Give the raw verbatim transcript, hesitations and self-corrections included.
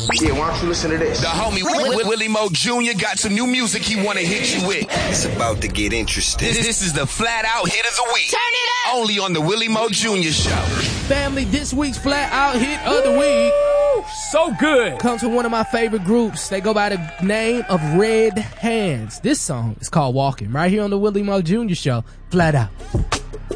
Yeah, why don't you listen to this? The homie Willie Mo Junior got some new music he wanna hit you with. It's about to get interesting. This, this is the Flat Out Hit of the Week. Turn it up! Only on the Willie Mo Junior Show. Family, this week's Flat Out Hit of the Week so good comes from one of my favorite groups. They go by the name of Red Hands. This song is called Walking, right here on the Willie Mo Junior Show. Flat Out.